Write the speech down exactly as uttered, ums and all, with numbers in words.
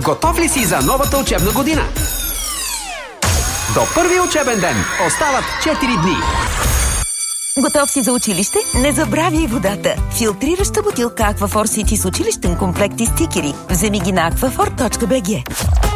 Готов ли си за новата учебна година? До първия учебен ден остават четири дни. Готов си за училище? Не забравяй водата. Филтрираща бутилка Аквафор Сити с училищен комплект и стикери. Вземи ги на аквафор точка би джи.